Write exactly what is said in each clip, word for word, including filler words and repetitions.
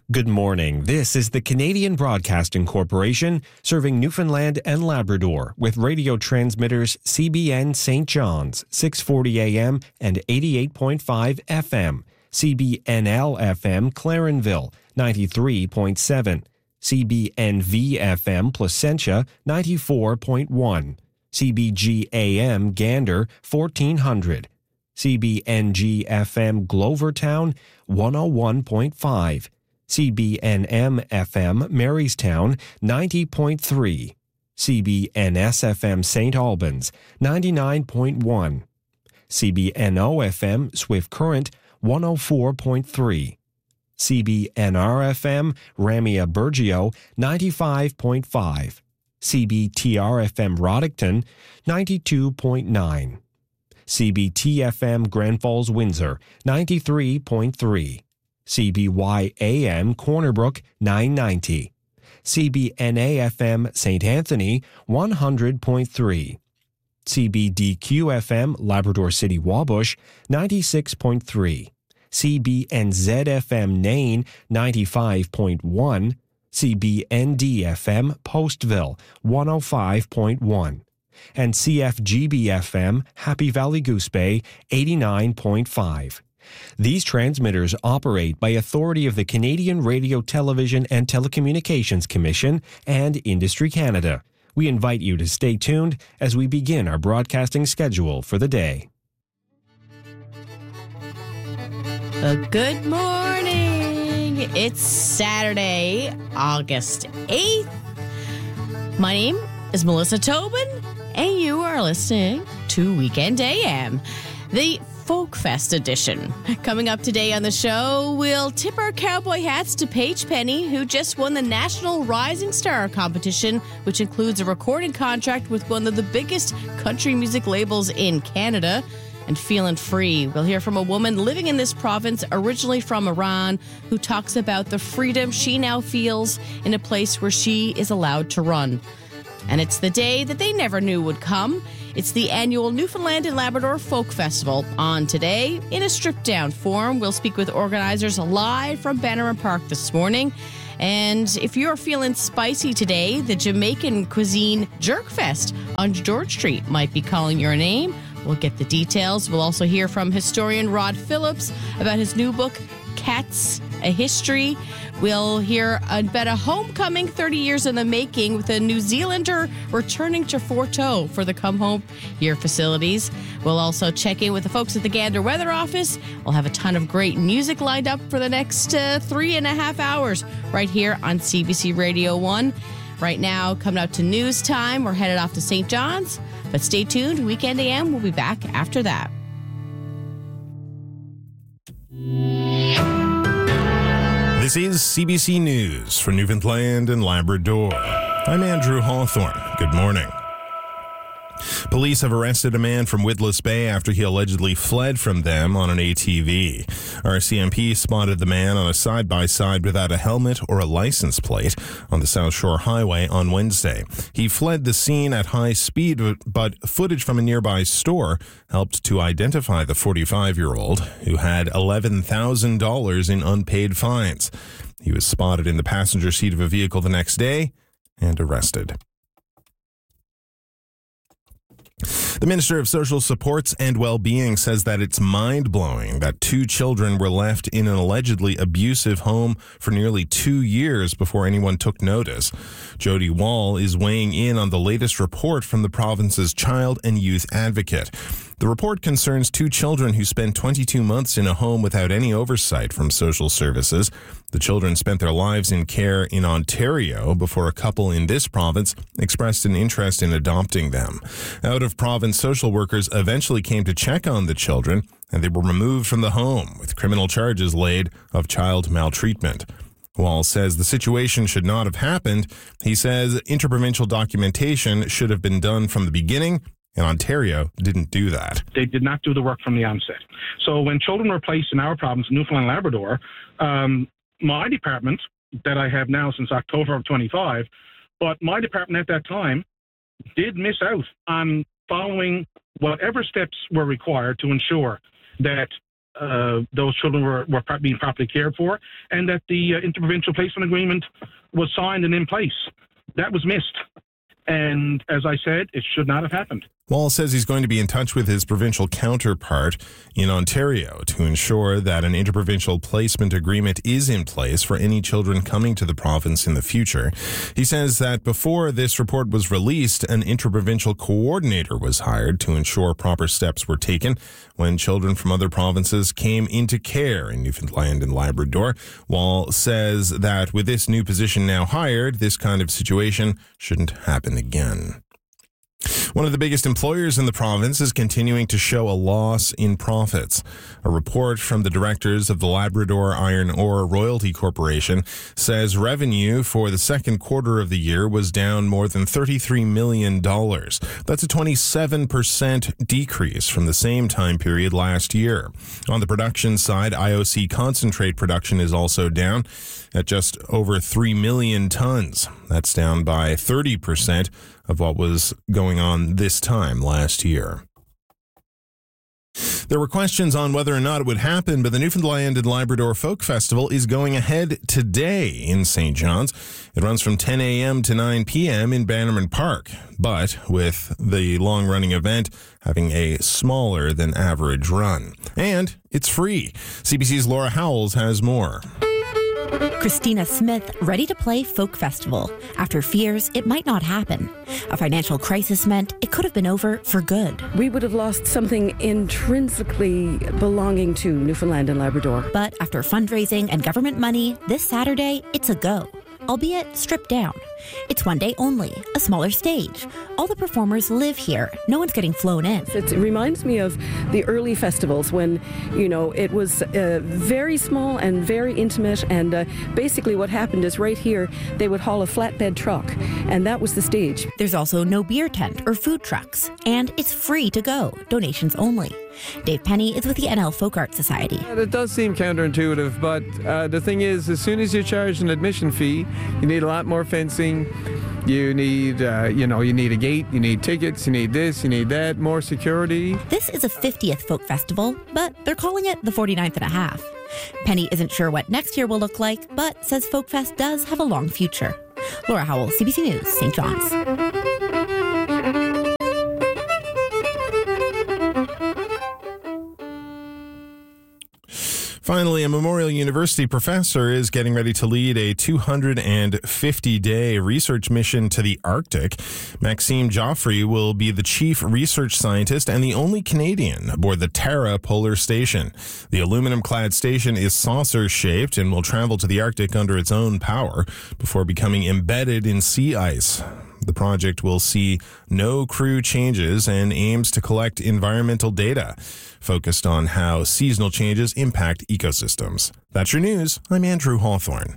Good morning. This is the Canadian Broadcasting Corporation, serving Newfoundland and Labrador with radio transmitters C B N Saint John's, six forty A M and eighty-eight point five F M, C B N L F M Clarenville, ninety-three point seven, C B N V F M Placentia, ninety-four point one, C B G A M Gander, fourteen hundred, C B N G F M Glovertown, one oh one point five, C B N M F M Marystown, ninety point three, C B N S F M Saint Albans, ninety-nine point one, C B N O F M Swift Current, one oh four point three, C B N R F M Ramia Bergio, ninety-five point five, C B T R F M Roddickton, ninety-two point nine, C B T F M Grand Falls Windsor, ninety-three point three, C B Y A M Corner Brook, nine ninety, C B N A F M Saint Anthony, one hundred point three, C B D Q F M Labrador City Wabush, ninety-six point three, C B N Z F M Nain, ninety-five point one, C B N D F M Postville, one oh five point one, and C F G B F M Happy Valley Goose Bay, eighty-nine point five. These transmitters operate by authority of the Canadian Radio, Television and Telecommunications Commission and Industry Canada. We invite you to stay tuned as we begin our broadcasting schedule for the day. Uh, good morning. It's Saturday, August eighth. My name is Melissa Tobin, and you are listening to Weekend A M, the Folk Fest edition. Coming up today on the show, we'll tip our cowboy hats to Paige Penny, who just won the National Rising Star competition, which includes a recording contract with one of the biggest country music labels in Canada. And Feeling Free, we'll hear from a woman living in this province, originally from Iran, who talks about the freedom she now feels in a place where she is allowed to run. And it's the day that they never knew would come. It's the annual Newfoundland and Labrador Folk Festival. On today, in a stripped-down form, we'll speak with organizers live from Bannerman Park this morning. And if you're feeling spicy today, the Jamaican cuisine Jerk Fest on George Street might be calling your name. We'll get the details. We'll also hear from historian Rod Phillips about his new book, Cats, A History. We'll hear about a homecoming thirty years in the making with a New Zealander returning to Forteau for the Come Home Here facilities. We'll also check in with the folks at the Gander Weather Office. We'll have a ton of great music lined up for the next uh, three and a half hours right here on C B C Radio one. Right now, coming up to news time, we're headed off to Saint John's. But stay tuned. Weekend A M will be back after that. This is C B C News for Newfoundland and Labrador. I'm Andrew Hawthorne. Good morning. Police have arrested a man from Witless Bay after he allegedly fled from them on an A T V. R C M P spotted the man on a side-by-side without a helmet or a license plate on the South Shore Highway on Wednesday. He fled the scene at high speed, but footage from a nearby store helped to identify the forty-five-year-old who had eleven thousand dollars in unpaid fines. He was spotted in the passenger seat of a vehicle the next day and arrested. The Minister of Social Supports and Wellbeing says that it's mind-blowing that two children were left in an allegedly abusive home for nearly two years before anyone took notice. Jody Wall is weighing in on the latest report from the province's child and youth advocate. The report concerns two children who spent twenty-two months in a home without any oversight from social services. The children spent their lives in care in Ontario before a couple in this province expressed an interest in adopting them. Out-of-province social workers eventually came to check on the children, and they were removed from the home with criminal charges laid of child maltreatment. Wall says the situation should not have happened. He says interprovincial documentation should have been done from the beginning, and Ontario didn't do that. They did not do the work from the onset. So when children were placed in our province, Newfoundland and Labrador, um, my department, that I have now since October of twenty-five, but my department at that time did miss out on following whatever steps were required to ensure that uh, those children were, were being properly cared for, and that the uh, interprovincial placement agreement was signed and in place. That was missed. And as I said, it should not have happened. Wall says he's going to be in touch with his provincial counterpart in Ontario to ensure that an interprovincial placement agreement is in place for any children coming to the province in the future. He says that before this report was released, an interprovincial coordinator was hired to ensure proper steps were taken when children from other provinces came into care in Newfoundland and Labrador. Wall says that with this new position now hired, this kind of situation shouldn't happen again. One of the biggest employers in the province is continuing to show a loss in profits. A report from the directors of the Labrador Iron Ore Royalty Corporation says revenue for the second quarter of the year was down more than thirty-three million dollars. That's a twenty-seven percent decrease from the same time period last year. On the production side, I O C concentrate production is also down at just over three million tons. That's down by thirty percent of what was going on this time last year. There were questions on whether or not it would happen, but the Newfoundland and Labrador Folk Festival is going ahead today in Saint John's. It runs from ten a.m. to nine p.m. in Bannerman Park, but with the long-running event having a smaller than average run. And it's free. C B C's Laura Howells has more. Christina Smith ready to play Folk Festival after fears it might not happen. A financial crisis meant it could have been over for good. We would have lost something intrinsically belonging to Newfoundland and Labrador. But after fundraising and government money, this Saturday, it's a go. Albeit stripped down. It's one day only, a smaller stage. All the performers live here. No one's getting flown in. It reminds me of the early festivals when, you know, it was uh, very small and very intimate. And uh, basically what happened is right here, they would haul a flatbed truck. And that was the stage. There's also no beer tent or food trucks. And it's free to go, donations only. Dave Penny is with the N L Folk Art Society. Yeah, it does seem counterintuitive, but uh, the thing is, as soon as you charge an admission fee, you need a lot more fencing. You need, uh, you know, you need a gate, you need tickets, you need this, you need that, more security. This is a fiftieth Folk Festival, but they're calling it the forty-ninth and a half. Penny isn't sure what next year will look like, but says Folk Fest does have a long future. Laura Howell, C B C News, Saint John's. Finally, a Memorial University professor is getting ready to lead a two hundred fifty day research mission to the Arctic. Maxime Joffre will be the chief research scientist and the only Canadian aboard the Terra Polar Station. The aluminum-clad station is saucer-shaped and will travel to the Arctic under its own power before becoming embedded in sea ice. The project will see no crew changes and aims to collect environmental data focused on how seasonal changes impact ecosystems. That's your news. I'm Andrew Hawthorne.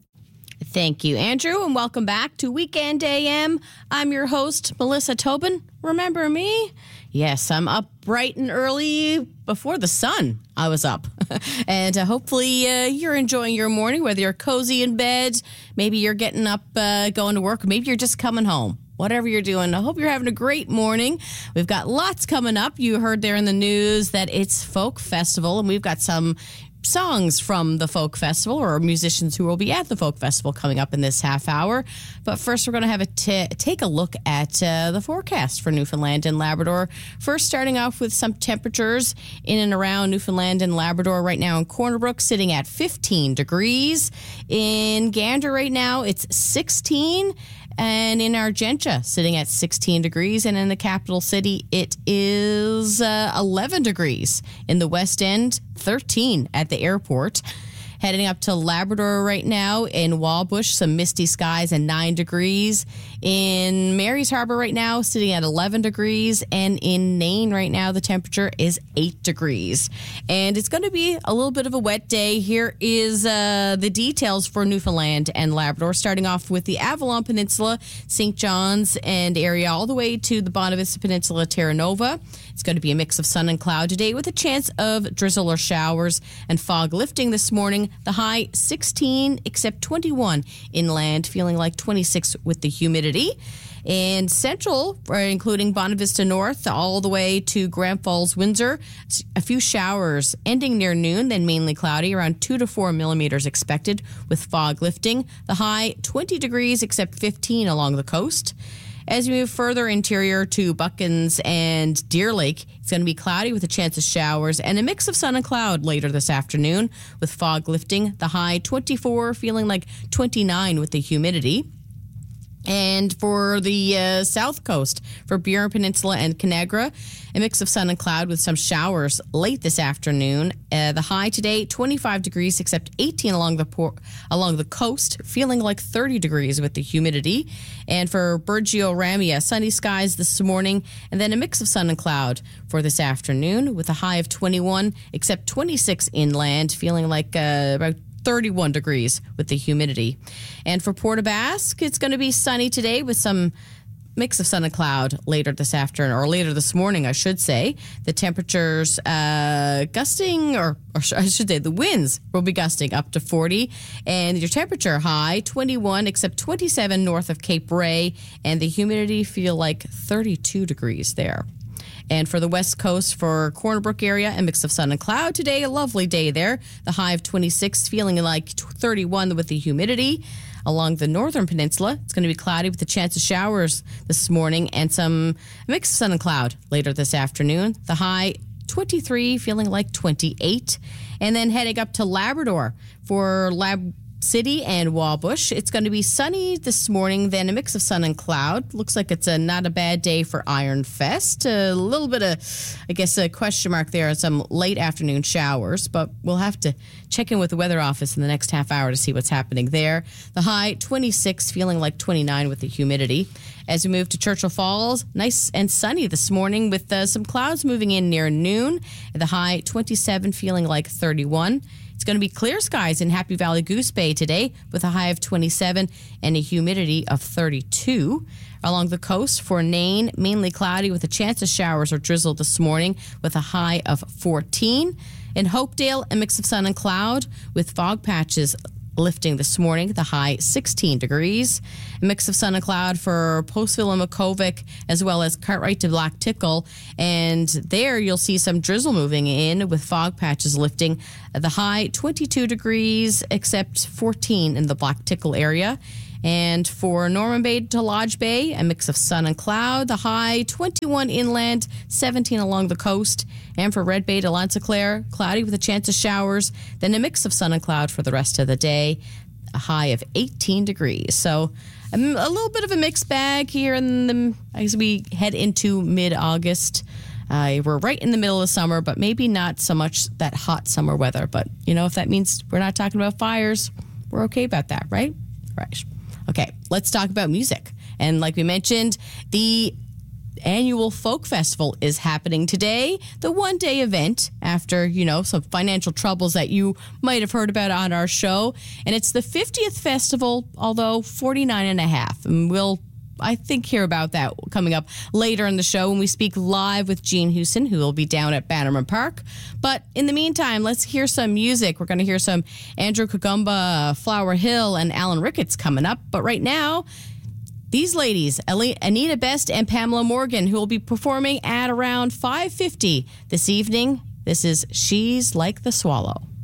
Thank you, Andrew, and welcome back to Weekend A M. I'm your host, Melissa Tobin. Remember me? Yes, I'm up bright and early before the sun. I was up. and uh, hopefully uh, you're enjoying your morning, whether you're cozy in bed, maybe you're getting up, uh, going to work, or maybe you're just coming home. Whatever you're doing, I hope you're having a great morning. We've got lots coming up. You heard there in the news that it's Folk Festival, and we've got some songs from the Folk Festival or musicians who will be at the Folk Festival coming up in this half hour. But first, we're going to have a t- take a look at uh, the forecast for Newfoundland and Labrador. First, starting off with some temperatures in and around Newfoundland and Labrador right now in Corner Brook, sitting at fifteen degrees. In Gander right now, it's sixteen. And in Argentia, sitting at sixteen degrees. And in the capital city, it is uh, eleven degrees. In the West End, thirteen at the airport. Heading up to Labrador right now, in Wallbush, some misty skies and nine degrees. In Mary's Harbor right now, sitting at eleven degrees. And in Nain right now, the temperature is eight degrees. And it's going to be a little bit of a wet day. Here is uh, the details for Newfoundland and Labrador, starting off with the Avalon Peninsula, Saint John's and area, all the way to the Bonavista Peninsula, Terra Nova. It's going to be a mix of sun and cloud today with a chance of drizzle or showers and fog lifting this morning. lifting, the high sixteen, except twenty-one inland, feeling like twenty-six with the humidity. And central, including Bonavista North, all the way to Grand Falls, Windsor, a few showers ending near noon, then mainly cloudy, around two to four millimeters expected with fog lifting. The high twenty degrees, except fifteen along the coast. As we move further interior to Buckens and Deer Lake, it's going to be cloudy with a chance of showers and a mix of sun and cloud later this afternoon with fog lifting. The high twenty-four, feeling like twenty-nine with the humidity. And for the uh, south coast, for Burin Peninsula and Conagra, a mix of sun and cloud with some showers late this afternoon. Uh, the high today, twenty-five degrees, except eighteen along the por- along the coast, feeling like thirty degrees with the humidity. And for Burgeo Ramia, sunny skies this morning, and then a mix of sun and cloud for this afternoon with a high of twenty-one, except twenty-six inland, feeling like uh, about thirty-one degrees with the humidity. And for Port aux Basques, it's going to be sunny today with some mix of sun and cloud later this afternoon, or later this morning, I should say. The temperatures uh, gusting, or, or I should say the winds will be gusting up to forty. And your temperature high, twenty-one, except twenty-seven north of Cape Ray. And the humidity feel like thirty-two degrees there. And for the west coast, for Corner Brook area, a mix of sun and cloud today. A lovely day there. The high of twenty-six, feeling like thirty-one with the humidity. Along the northern peninsula, it's going to be cloudy with a chance of showers this morning and some mix of sun and cloud later this afternoon. The high twenty-three, feeling like twenty-eight. And then heading up to Labrador for Lab City and Wabush. It's going to be sunny this morning, then a mix of sun and cloud. Looks like it's a not a bad day for Iron Fest. A little bit of, I guess, a question mark there on some late afternoon showers, but we'll have to check in with the weather office in the next half hour to see what's happening there. The high twenty-six, feeling like twenty-nine with the humidity. As we move to Churchill Falls, nice and sunny this morning with uh, some clouds moving in near noon. The high twenty-seven, feeling like thirty-one. It's going to be clear skies in Happy Valley Goose Bay today with a high of twenty-seven and a humidity of thirty-two. Along the coast for Nain, mainly cloudy with a chance of showers or drizzle this morning with a high of fourteen. In Hopedale, a mix of sun and cloud with fog patches lifting this morning, the high sixteen degrees. A mix of sun and cloud for Postville and Makovic, as well as Cartwright to Black Tickle. And there you'll see some drizzle moving in with fog patches lifting. The high twenty-two degrees, except fourteen in the Black Tickle area. And for Norman Bay to Lodge Bay, a mix of sun and cloud. The high twenty-one inland, seventeen along the coast. And for Red Bay to Lanziclair, cloudy with a chance of showers. Then a mix of sun and cloud for the rest of the day. A high of eighteen degrees. So a, a little bit of a mixed bag here in the, as we head into mid-August. Uh, we're right in the middle of summer, but maybe not so much that hot summer weather. But, you know, if that means we're not talking about fires, we're okay about that, right? Right. Okay, let's talk about music. And like we mentioned, the annual folk festival is happening today. The one-day event after, you know, some financial troubles that you might have heard about on our show. And it's the fiftieth festival, although forty-nine and a half. And we'll, I think, hear about that coming up later in the show when we speak live with Gene Houston, who will be down at Bannerman Park. But in the meantime, let's hear some music. We're going to hear some Andrew Kagumba, Flower Hill, and Alan Ricketts coming up. But right now, these ladies, Anita Best and Pamela Morgan, who will be performing at around five fifty this evening. This is She's Like the Swallow.